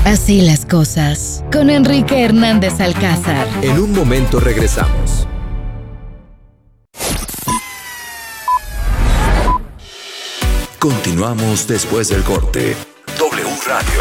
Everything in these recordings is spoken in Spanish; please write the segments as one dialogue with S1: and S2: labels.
S1: Así las cosas, con Enrique Hernández Alcázar.
S2: En un momento regresamos. Continuamos después del corte. W Radio.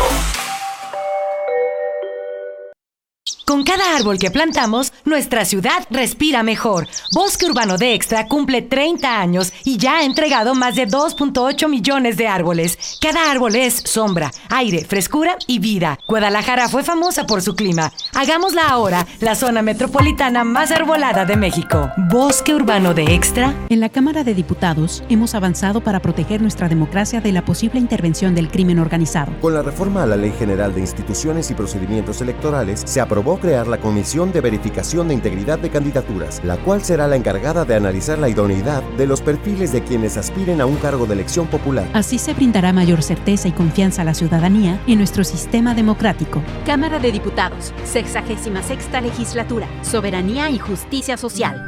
S3: Con cada árbol que plantamos, nuestra ciudad respira mejor. Bosque Urbano de Extra cumple 30 años y ya ha entregado más de 2.8 millones de árboles. Cada árbol es sombra, aire, frescura y vida. Guadalajara fue famosa por su clima. Hagámosla ahora la zona metropolitana más arbolada de México. Bosque Urbano de Extra.
S4: En la Cámara de Diputados hemos avanzado para proteger nuestra democracia de la posible intervención del crimen organizado.
S5: Con la reforma a la Ley General de Instituciones y Procedimientos Electorales, se aprobó crear la Comisión de Verificación de Integridad de Candidaturas, la cual será la encargada de analizar la idoneidad de los perfiles de quienes aspiren a un cargo de elección popular.
S4: Así se brindará mayor certeza y confianza a la ciudadanía en nuestro sistema democrático.
S6: Cámara de Diputados, 66ª Legislatura, Soberanía y Justicia Social.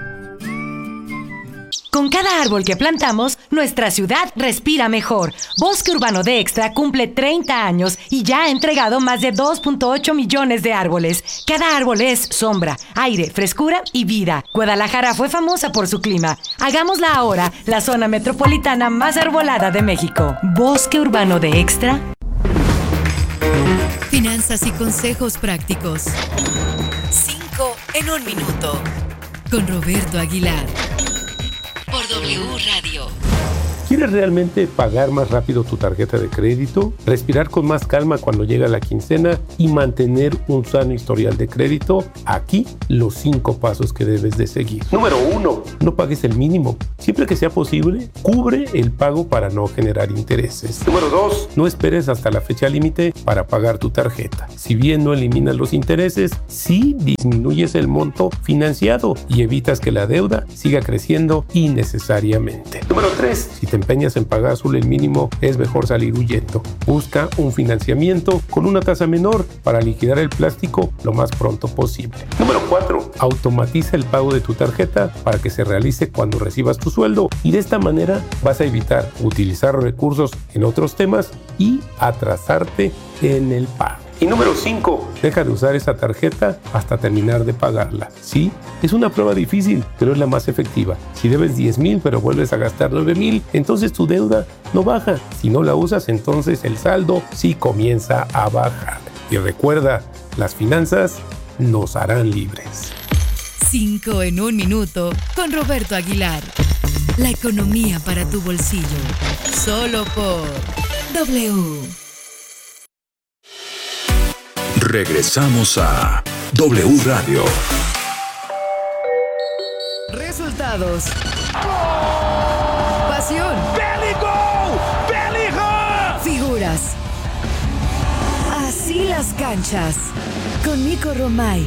S3: Con cada árbol que plantamos, nuestra ciudad respira mejor. Bosque Urbano de Extra cumple 30 años y ya ha entregado más de 2.8 millones de árboles. Cada árbol es sombra, aire, frescura y vida. Guadalajara fue famosa por su clima. Hagámosla ahora la zona metropolitana más arbolada de México. Bosque Urbano de Extra.
S1: Finanzas y consejos prácticos. 5 en 1 minuto. Con Roberto Aguilar. Por W Radio.
S7: ¿Quieres realmente pagar más rápido tu tarjeta de crédito, respirar con más calma cuando llega la quincena y mantener un sano historial de crédito? Aquí los 5 pasos que debes de seguir. Número 1. No pagues el mínimo. Siempre que sea posible, cubre el pago para no generar intereses. Número 2. No esperes hasta la fecha límite para pagar tu tarjeta. Si bien no eliminas los intereses, sí disminuyes el monto financiado y evitas que la deuda siga creciendo innecesariamente. Número 3. Si te empeñas en pagar solo el mínimo, es mejor salir huyendo. Busca un financiamiento con una tasa menor para liquidar el plástico lo más pronto posible. Número 4. Automatiza el pago de tu tarjeta para que se realice cuando recibas tu sueldo y de esta manera vas a evitar utilizar recursos en otros temas y atrasarte en el pago. Y número 5, deja de usar esa tarjeta hasta terminar de pagarla. Sí, es una prueba difícil, pero es la más efectiva. Si debes 10,000 pero vuelves a gastar 9,000, entonces tu deuda no baja. Si no la usas, entonces el saldo sí comienza a bajar. Y recuerda, las finanzas nos harán libres.
S1: 5 en 1 minuto con Roberto Aguilar. La economía para tu bolsillo. Solo por W.
S2: Regresamos a W Radio.
S1: Resultados. Pasión. Figuras. Así las canchas. Con Nico Romay.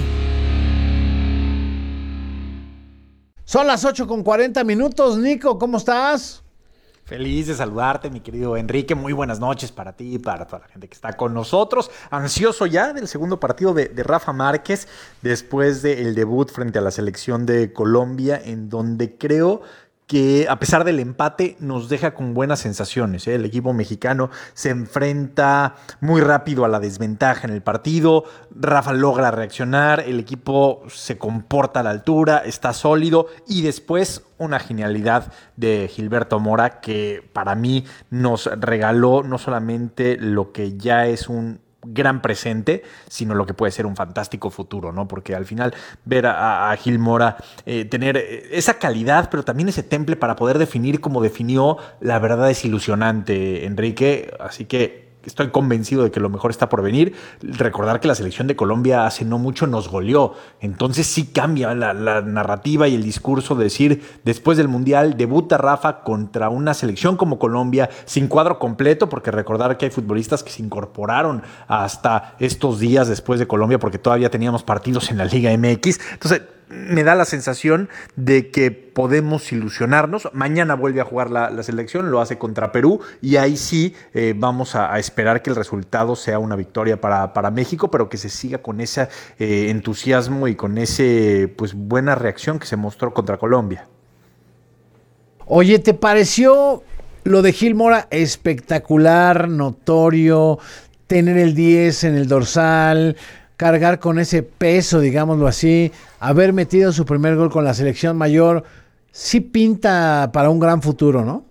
S8: Son las 8:40. Nico, ¿cómo estás?
S9: Feliz de saludarte, mi querido Enrique. Muy buenas noches para ti y para toda la gente que está con nosotros. Ansioso ya del segundo partido de Rafa Márquez después del debut frente a la selección de Colombia, en donde creo que a pesar del empate nos deja con buenas sensaciones. El equipo mexicano se enfrenta muy rápido a la desventaja en el partido. Rafa logra reaccionar, el equipo se comporta a la altura, está sólido y después una genialidad de Gilberto Mora que para mí nos regaló no solamente lo que ya es un gran presente, sino lo que puede ser un fantástico futuro, ¿no? Porque al final ver a Gil Mora tener esa calidad, pero también ese temple para poder definir como definió, la verdad es ilusionante, Enrique. Así que estoy convencido de que lo mejor está por venir. Recordar que la selección de Colombia hace no mucho nos goleó. Entonces sí cambia la narrativa y el discurso de decir, después del Mundial, debuta Rafa contra una selección como Colombia, sin cuadro completo, porque recordar que hay futbolistas que se incorporaron hasta estos días después de Colombia, porque todavía teníamos partidos en la Liga MX. Entonces, me da la sensación de que podemos ilusionarnos. Mañana vuelve a jugar la selección, lo hace contra Perú y ahí sí vamos a esperar que el resultado sea una victoria para México, pero que se siga con ese entusiasmo y con ese buena reacción que se mostró contra Colombia.
S8: Oye, ¿te pareció lo de Gil Mora espectacular, notorio? tener el 10 en el dorsal, cargar con ese peso, digámoslo así, haber metido su primer gol con la selección mayor, sí pinta para un gran futuro, ¿no?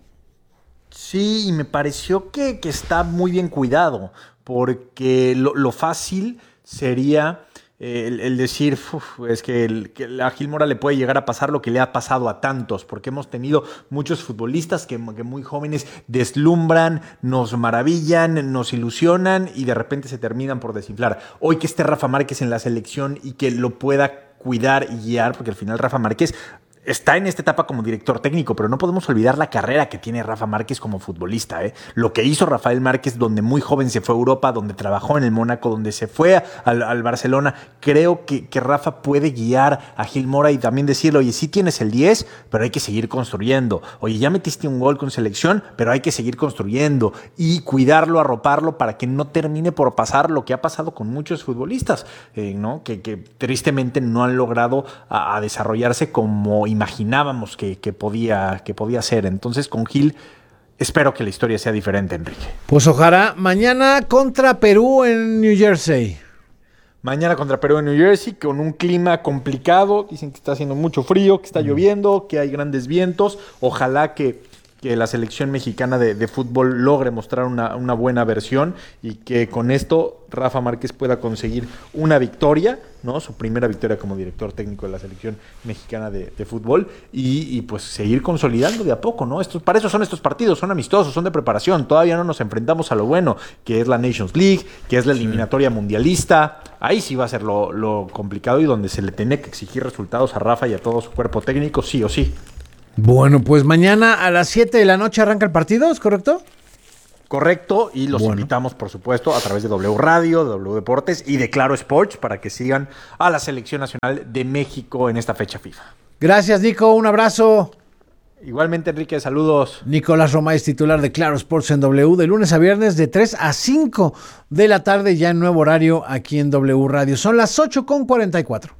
S9: Sí, y me pareció que está muy bien cuidado, porque lo fácil sería el decir, es que a Gil Mora le puede llegar a pasar lo que le ha pasado a tantos, porque hemos tenido muchos futbolistas que muy jóvenes deslumbran, nos maravillan, nos ilusionan y de repente se terminan por desinflar. Hoy que esté Rafa Márquez en la selección y que lo pueda cuidar y guiar, porque al final Rafa Márquez está en esta etapa como director técnico, pero no podemos olvidar la carrera que tiene Rafa Márquez como futbolista. Lo que hizo Rafael Márquez, donde muy joven se fue a Europa, donde trabajó en el Mónaco, donde se fue al Barcelona. Creo que Rafa puede guiar a Gil Mora y también decirle, oye, sí tienes el 10, pero hay que seguir construyendo. Oye, ya metiste un gol con selección, pero hay que seguir construyendo y cuidarlo, arroparlo para que no termine por pasar lo que ha pasado con muchos futbolistas, ¿no? Que tristemente no han logrado a desarrollarse como imaginábamos que podía ser. Entonces, con Gil, espero que la historia sea diferente, Enrique.
S8: Pues ojalá. Mañana contra Perú en New Jersey.
S9: Mañana contra Perú en New Jersey, con un clima complicado. Dicen que está haciendo mucho frío, que está lloviendo, que hay grandes vientos. Ojalá que la selección mexicana de fútbol logre mostrar una buena versión y que con esto Rafa Márquez pueda conseguir una victoria, ¿no? Su primera victoria como director técnico de la selección mexicana de fútbol y pues seguir consolidando de a poco, ¿no? Para eso son estos partidos, son amistosos, son de preparación. Todavía no nos enfrentamos a lo bueno, que es la Nations League, que es la eliminatoria mundialista. Ahí sí va a ser lo complicado y donde se le tiene que exigir resultados a Rafa y a todo su cuerpo técnico, sí o sí.
S8: Bueno, pues mañana a las 7 de la noche arranca el partido, ¿es correcto?
S9: Correcto, y los invitamos, por supuesto, a través de W Radio, de W Deportes y de Claro Sports para que sigan a la Selección Nacional de México en esta fecha FIFA.
S8: Gracias, Nico, un abrazo.
S9: Igualmente, Enrique, saludos.
S8: Nicolás Romay es titular de Claro Sports en W de lunes a viernes de 3 a 5 de la tarde, ya en nuevo horario aquí en W Radio. Son las 8:44.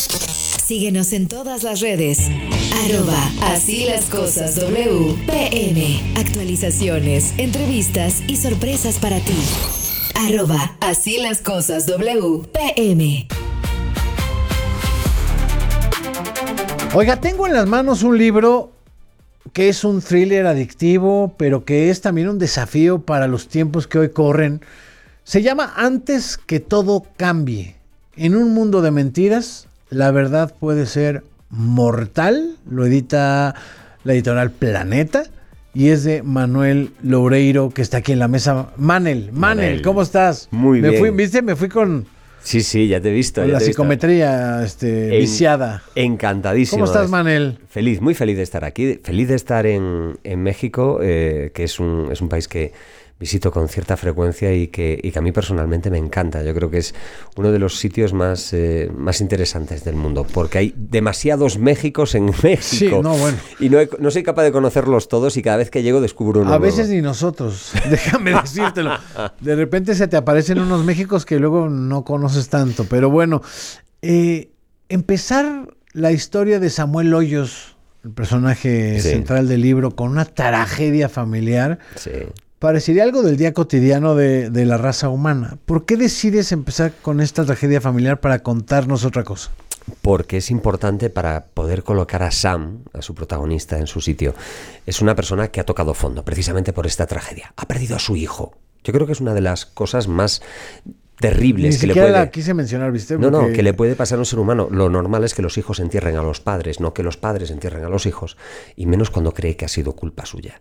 S1: Síguenos en todas las redes. @Así las cosas WPM. Actualizaciones, entrevistas y sorpresas para ti. @Así las cosas WPM.
S8: Oiga, tengo en las manos un libro que es un thriller adictivo, pero que es también un desafío para los tiempos que hoy corren. Se llama Antes que todo cambie. En un mundo de mentiras, la verdad puede ser mortal. Lo edita la editorial Planeta y es de Manuel Loureiro, que está aquí en la mesa. Manel, ¿cómo estás?
S10: Muy bien.
S8: Me fui con...
S10: Sí, ya te he visto.
S8: Con la psicometría viciada.
S10: Encantadísimo.
S8: ¿Cómo estás, Manel?
S10: Feliz, muy feliz de estar aquí. Feliz de estar en México, que es un país que visito con cierta frecuencia y que a mí personalmente me encanta. Yo creo que es uno de los sitios más interesantes del mundo, porque hay demasiados Méxicos en México.
S8: Sí, bueno.
S10: Y no soy capaz de conocerlos todos y cada vez que llego descubro uno
S8: nuevo. A veces
S10: nuevo.
S8: Ni nosotros, déjame decírtelo. De repente se te aparecen unos Méxicos que luego no conoces tanto. Pero bueno, empezar la historia de Samuel Hoyos, el personaje central del libro, con una tragedia familiar.
S10: Sí.
S8: Parecería algo del día cotidiano de la raza humana. ¿Por qué decides empezar con esta tragedia familiar para contarnos otra cosa?
S10: Porque es importante para poder colocar a Sam, a su protagonista, en su sitio. Es una persona que ha tocado fondo, precisamente por esta tragedia. Ha perdido a su hijo. Yo creo que es una de las cosas más terribles que le puede...
S8: la quise mencionar, ¿viste?
S10: Porque... No, que le puede pasar a un ser humano. Lo normal es que los hijos entierren a los padres, no que los padres entierren a los hijos, y menos cuando cree que ha sido culpa suya.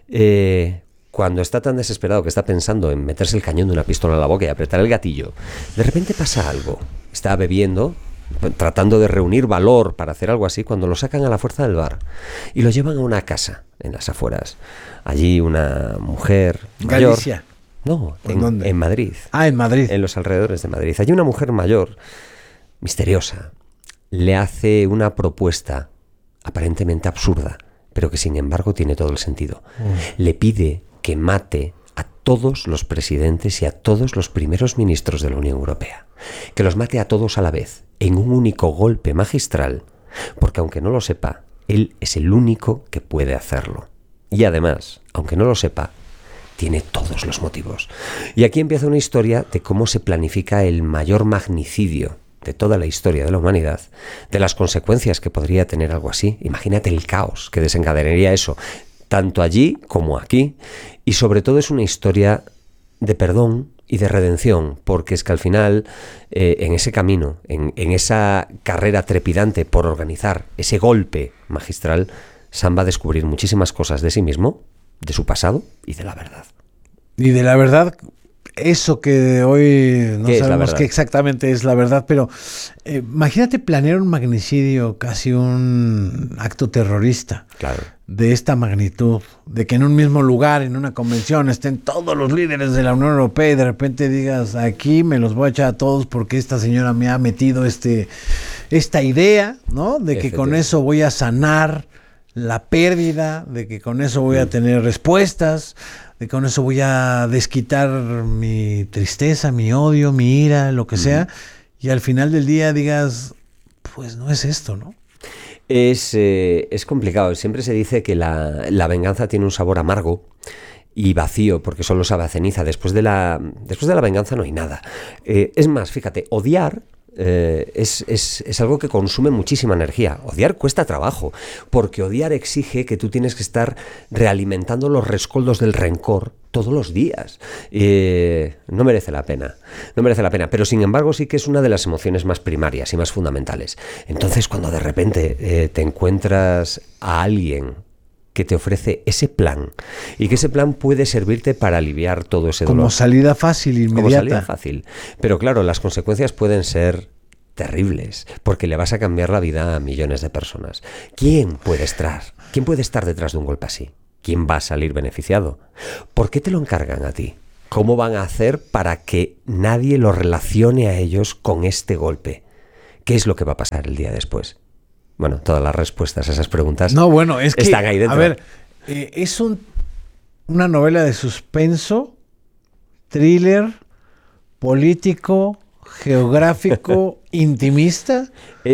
S10: Cuando está tan desesperado que está pensando en meterse el cañón de una pistola en la boca y apretar el gatillo, de repente pasa algo. Está bebiendo, tratando de reunir valor para hacer algo así, cuando lo sacan a la fuerza del bar y lo llevan a una casa en las afueras. Allí una mujer mayor...
S8: ¿Galicia?
S10: No, en Madrid.
S8: Ah, en Madrid.
S10: En los alrededores de Madrid. Allí una mujer mayor, misteriosa, le hace una propuesta aparentemente absurda, pero que sin embargo tiene todo el sentido. Le pide que mate a todos los presidentes y a todos los primeros ministros de la Unión Europea. Que los mate a todos a la vez, en un único golpe magistral, porque aunque no lo sepa, él es el único que puede hacerlo. Y además, aunque no lo sepa, tiene todos los motivos. Y aquí empieza una historia de cómo se planifica el mayor magnicidio de toda la historia de la humanidad, de las consecuencias que podría tener algo así. Imagínate el caos que desencadenaría eso, tanto allí como aquí, y sobre todo es una historia de perdón y de redención, porque es que al final, en ese camino, en esa carrera trepidante por organizar ese golpe magistral, Sam va a descubrir muchísimas cosas de sí mismo, de su pasado y de la verdad.
S8: Y de la verdad, eso que hoy no sabemos qué exactamente es la verdad, pero imagínate planear un magnicidio, casi un acto terrorista.
S10: Claro.
S8: De esta magnitud, de que en un mismo lugar, en una convención, estén todos los líderes de la Unión Europea y de repente digas, aquí me los voy a echar a todos porque esta señora me ha metido esta idea, ¿no? De que con eso voy a sanar la pérdida, de que con eso voy a tener respuestas, de que con eso voy a desquitar mi tristeza, mi odio, mi ira, lo que sea, y al final del día digas, pues no es esto, ¿no?
S10: Es complicado. Siempre se dice que la venganza tiene un sabor amargo y vacío, porque solo sabe a ceniza. Después de la venganza no hay nada. Es más, fíjate, odiar es algo que consume muchísima energía. Odiar cuesta trabajo, porque odiar exige que tú tienes que estar realimentando los rescoldos del rencor todos los días. No merece la pena. No merece la pena. Pero sin embargo sí que es una de las emociones más primarias y más fundamentales. Entonces cuando de repente te encuentras a alguien que te ofrece ese plan y que ese plan puede servirte para aliviar todo ese dolor.
S8: Como salida fácil, inmediata.
S10: Como salida fácil. Pero claro, las consecuencias pueden ser terribles, porque le vas a cambiar la vida a millones de personas. ¿Quién puede estar detrás de un golpe así? ¿Quién va a salir beneficiado? ¿Por qué te lo encargan a ti? ¿Cómo van a hacer para que nadie lo relacione a ellos con este golpe? ¿Qué es lo que va a pasar el día después? Bueno, todas las respuestas a esas preguntas están ahí dentro.
S8: A ver, es una novela de suspenso, thriller, político, geográfico, intimista.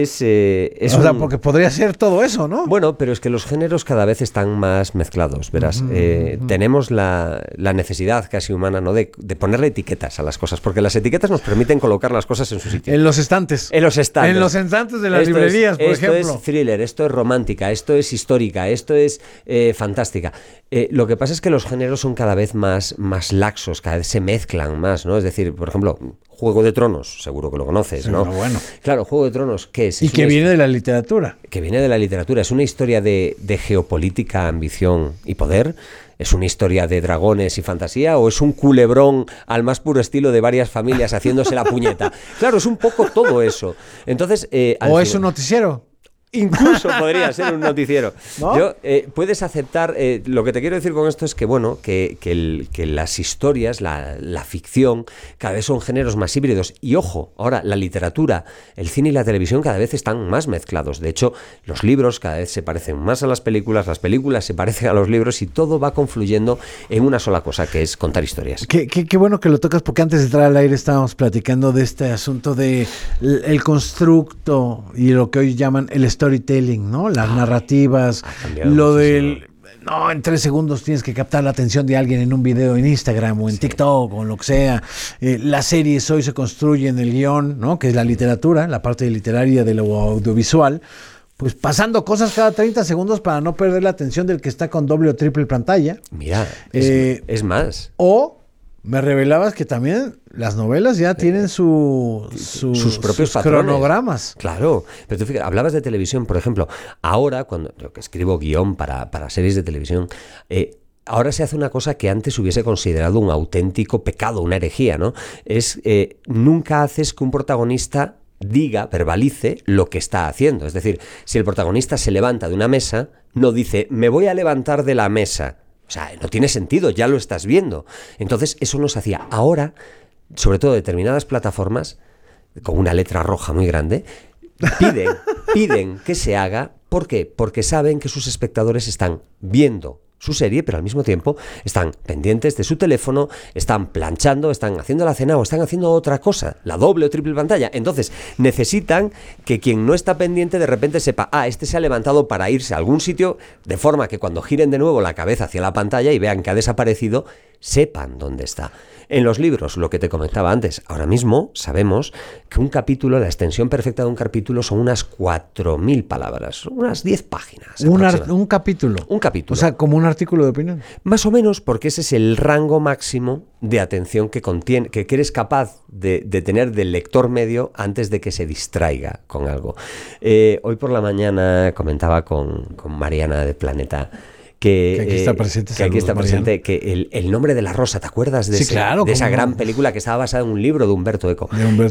S8: Porque podría ser todo eso, ¿no?
S10: Bueno, pero es que los géneros cada vez están más mezclados, verás. Tenemos la necesidad casi humana, ¿no?, de ponerle etiquetas a las cosas, porque las etiquetas nos permiten colocar las cosas en su sitio.
S8: En los estantes.
S10: En los estantes.
S8: En los estantes de las librerías, por ejemplo.
S10: Esto es thriller, esto es romántica, esto es histórica, esto es fantástica. Lo que pasa es que los géneros son cada vez más laxos, cada vez se mezclan más, ¿no? Es decir, por ejemplo, Juego de Tronos, seguro que lo conoces, ¿no?
S8: Bueno.
S10: Claro, Juego de Tronos, ¿qué es?
S8: Y que viene de la literatura.
S10: Que viene de la literatura. Es una historia de geopolítica, ambición y poder. ¿Es una historia de dragones y fantasía? ¿O es un culebrón al más puro estilo de varias familias haciéndose la puñeta? Claro, es un poco todo eso. Entonces,
S8: ¿o es un noticiero?
S10: Incluso podría ser un noticiero. ¿No? Puedes aceptar, lo que te quiero decir con esto es que, bueno, que las historias, la ficción, cada vez son géneros más híbridos. Y ojo, ahora la literatura, el cine y la televisión cada vez están más mezclados. De hecho, los libros cada vez se parecen más a las películas se parecen a los libros y todo va confluyendo en una sola cosa, que es contar historias.
S8: Qué bueno que lo tocas, porque antes de entrar al aire estábamos platicando de este asunto de el constructo y lo que hoy llaman el storytelling, ¿no? Las narrativas, lo del... No, en 3 segundos tienes que captar la atención de alguien en un video en Instagram o en TikTok o lo que sea. Las series hoy se construyen el guión, ¿no?, que es la literatura, la parte literaria de lo audiovisual, pues pasando cosas cada 30 segundos para no perder la atención del que está con doble o triple pantalla.
S10: Mira, es más.
S8: O me revelabas que también las novelas ya tienen sus
S10: propios
S8: cronogramas.
S10: Claro, pero tú fíjate, hablabas de televisión, por ejemplo. Ahora, cuando yo que escribo guión para series de televisión, ahora se hace una cosa que antes hubiese considerado un auténtico pecado, una herejía, ¿no? Nunca haces que un protagonista verbalice lo que está haciendo. Es decir, si el protagonista se levanta de una mesa, no dice, me voy a levantar de la mesa. O sea, no tiene sentido, ya lo estás viendo. Entonces, eso no se hacía. Ahora, sobre todo determinadas plataformas, con una letra roja muy grande, piden que se haga. ¿Por qué? Porque saben que sus espectadores están viendo su serie, pero al mismo tiempo están pendientes de su teléfono, están planchando, están haciendo la cena o están haciendo otra cosa, la doble o triple pantalla. Entonces necesitan que quien no está pendiente de repente sepa, este se ha levantado para irse a algún sitio, de forma que cuando giren de nuevo la cabeza hacia la pantalla y vean que ha desaparecido, sepan dónde está. En los libros, lo que te comentaba antes, ahora mismo sabemos que un capítulo, la extensión perfecta de un capítulo son unas 4.000 palabras, unas 10 páginas.
S8: Un capítulo.
S10: Un capítulo.
S8: O sea, como un artículo de opinión.
S10: Más o menos, porque ese es el rango máximo de atención que eres capaz de tener del lector medio antes de que se distraiga con algo. Hoy por la mañana comentaba con Mariana de Planeta que
S8: aquí está presente,
S10: que el nombre de la rosa, ¿te acuerdas de,
S8: claro,
S10: de esa gran película que estaba basada en un libro de Humberto Eco?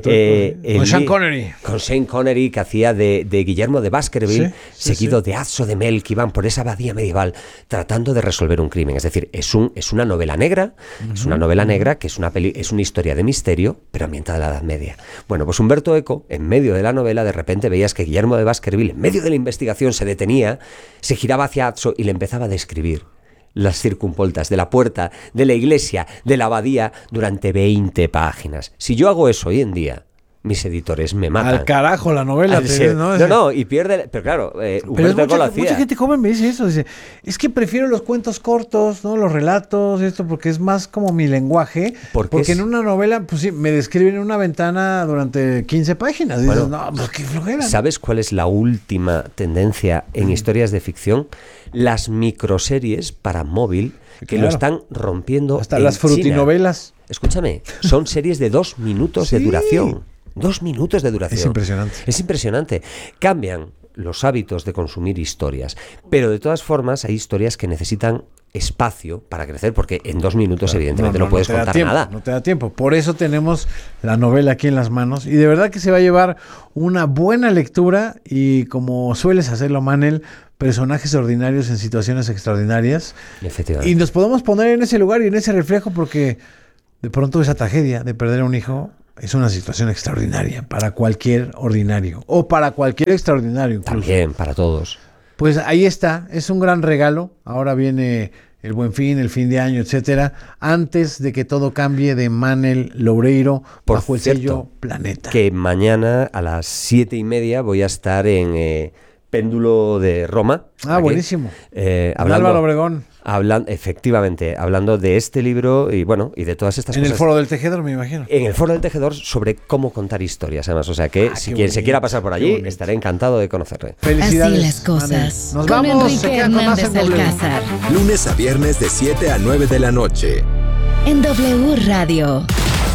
S8: Con Sean Connery.
S10: Con Sean Connery, que hacía de Guillermo de Baskerville, seguido de Azzo de Mel, que iban por esa abadía medieval tratando de resolver un crimen. Es decir, es una novela negra, es una novela negra que es una historia de misterio, pero ambientada en la Edad Media. Bueno, pues Humberto Eco, en medio de la novela, de repente veías que Guillermo de Baskerville, en medio de la investigación, se detenía, se giraba hacia Azzo y le empezaba a describir las circunvoltas de la puerta, de la iglesia, de la abadía, durante 20 páginas. Si yo hago eso hoy en día, mis editores me matan.
S8: Al carajo la novela.
S10: No, y pierde... Pero claro, Humberto Eco lo hacía.
S8: Mucha gente joven me dice eso. Dice, es que prefiero los cuentos cortos, ¿no? Los relatos, porque es más como mi lenguaje. Porque en una novela, pues sí, me describen una ventana durante 15 páginas. Y dices, no, pues qué flojera.
S10: ¿Sabes cuál es la última tendencia en historias de ficción? Las microseries para móvil que lo están rompiendo.
S8: Hasta las frutinovelas.
S10: China. Escúchame, son series de 2 minutos de duración. 2 minutos de duración.
S8: Es impresionante.
S10: Es impresionante. Cambian los hábitos de consumir historias, pero de todas formas hay historias que necesitan espacio para crecer, porque en 2 minutos evidentemente no puedes contar nada.
S8: No te da tiempo. Por eso tenemos la novela aquí en las manos y de verdad que se va a llevar una buena lectura y, como sueles hacerlo, Manel, personajes ordinarios en situaciones extraordinarias.
S10: Efectivamente.
S8: Y nos podemos poner en ese lugar y en ese reflejo, porque de pronto esa tragedia de perder a un hijo es una situación extraordinaria para cualquier ordinario, o para cualquier extraordinario incluso.
S10: También para todos.
S8: Pues ahí está, es un gran regalo. Ahora viene el Buen Fin, el fin de año, etcétera, antes de que todo cambie, de Manel Loureiro, bajo el sello Planeta.
S10: Que mañana a las 7:30 voy a estar en Péndulo de Roma.
S8: Buenísimo.
S10: Hablando,
S8: Álvaro Obregón.
S10: Efectivamente, hablando de este libro y de todas estas cosas.
S8: En el Foro del Tejedor, me imagino.
S10: En el Foro del Tejedor, sobre cómo contar historias, además. O sea que quien se quiera pasar por allí, estaré encantado de conocerle.
S8: Felicidades.
S1: Así las cosas.
S8: Nos
S1: con
S8: vamos.
S1: Enrique Hernández Alcázar.
S2: Lunes a viernes de 7 a 9 de la noche.
S1: En W Radio.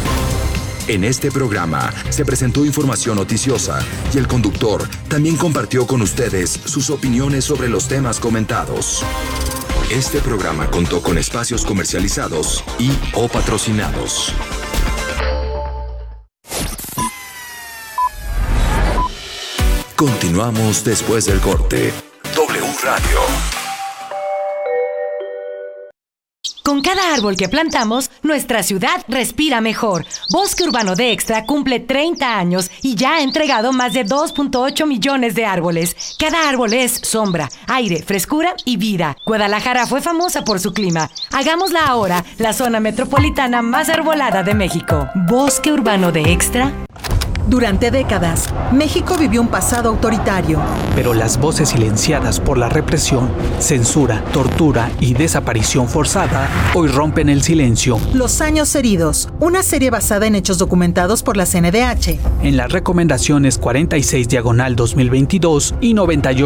S2: En este programa se presentó información noticiosa y el conductor también compartió con ustedes sus opiniones sobre los temas comentados. Este programa contó con espacios comercializados y/o patrocinados. Continuamos después del corte. W Radio.
S3: Con cada árbol que plantamos, nuestra ciudad respira mejor. Bosque Urbano de Extra cumple 30 años y ya ha entregado más de 2.8 millones de árboles. Cada árbol es sombra, aire, frescura y vida. Guadalajara fue famosa por su clima. Hagámosla ahora la zona metropolitana más arbolada de México. Bosque Urbano de Extra.
S11: Durante décadas, México vivió un pasado autoritario.
S12: Pero las voces silenciadas por la represión, censura, tortura y desaparición forzada hoy rompen el silencio.
S11: Los años heridos, una serie basada en hechos documentados por la CNDH.
S12: En las recomendaciones 46/2022 y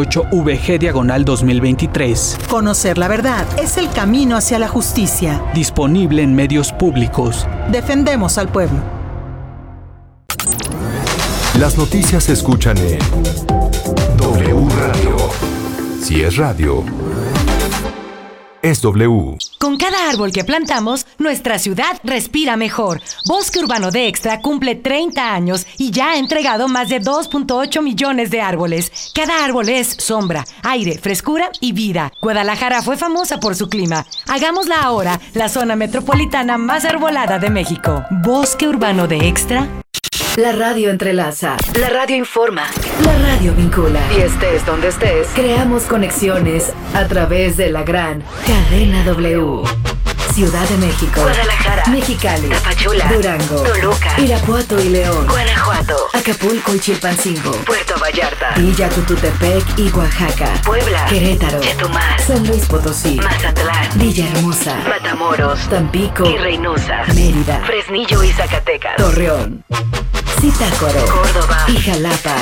S12: 98/VG/2023.
S11: Conocer la verdad es el camino hacia la justicia.
S12: Disponible en medios públicos.
S11: Defendemos al pueblo.
S2: Las noticias se escuchan en W Radio. Si es radio, es W.
S3: Con cada árbol que plantamos, nuestra ciudad respira mejor. Bosque Urbano de Extra cumple 30 años y ya ha entregado más de 2.8 millones de árboles. Cada árbol es sombra, aire, frescura y vida. Guadalajara fue famosa por su clima. Hagámosla ahora la zona metropolitana más arbolada de México. Bosque Urbano de Extra.
S1: La radio entrelaza. La radio informa. La radio vincula. Y estés donde estés, creamos conexiones a través de la gran cadena W. Ciudad de México, Guadalajara, Mexicali, Tapachula, Durango, Toluca, Irapuato y León, Guanajuato, Acapulco y Chilpancingo, Puerto Vallarta, Villa Tututepec y Oaxaca, Puebla, Querétaro, Chetumal, San Luis Potosí, Mazatlán, Villahermosa, Matamoros, Tampico y Reynosa, Mérida, Fresnillo y Zacatecas, Torreón, Zitácuaro, Córdoba y Jalapa.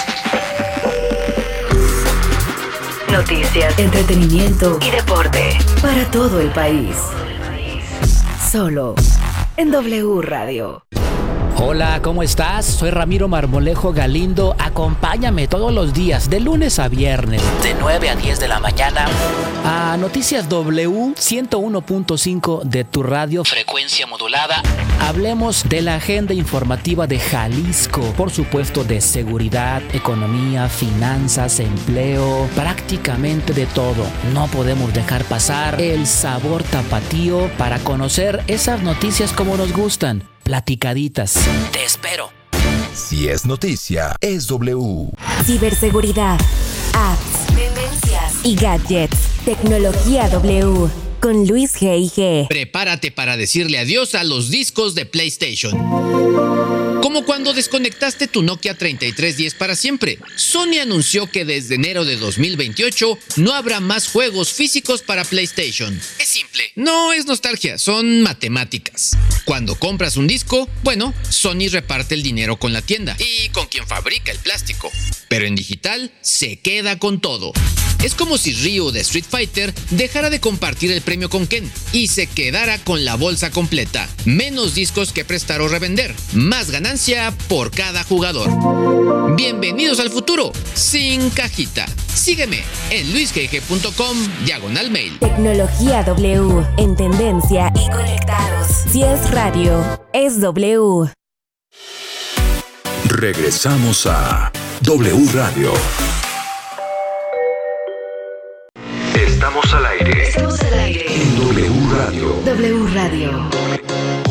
S1: Noticias, entretenimiento y deporte para todo el país. Solo en W Radio.
S13: Hola, ¿cómo estás? Soy Ramiro Marmolejo Galindo. Acompáñame todos los días, de lunes a viernes, de 9 a 10 de la mañana, a Noticias W 101.5 de tu radio, frecuencia modulada. Hablemos de la agenda informativa de Jalisco, por supuesto de seguridad, economía, finanzas, empleo, prácticamente de todo. No podemos dejar pasar el sabor tapatío para conocer esas noticias como nos gustan. Platicaditas. Te espero.
S2: Si es noticia, es W.
S14: Ciberseguridad, apps, tendencias y gadgets. Tecnología W. Con Luis G.I.G.
S15: Prepárate para decirle adiós a los discos de PlayStation. Como cuando desconectaste tu Nokia 3310 para siempre. Sony anunció que desde enero de 2028 no habrá más juegos físicos para PlayStation. Es simple, no es nostalgia, son matemáticas. Cuando compras un disco, bueno, Sony reparte el dinero con la tienda y con quien fabrica el plástico. Pero en digital se queda con todo. Es como si Ryu de Street Fighter dejara de compartir el premio con Ken y se quedara con la bolsa completa. Menos discos que prestar o revender. Más ganancia por cada jugador. Bienvenidos al futuro, sin cajita. Sígueme en luisgg.com/mail.
S14: Tecnología W. En tendencia y conectados. Si es radio, es W.
S2: Regresamos a W Radio. Estamos al aire.
S1: Estamos al aire.
S2: En W Radio.
S1: W Radio.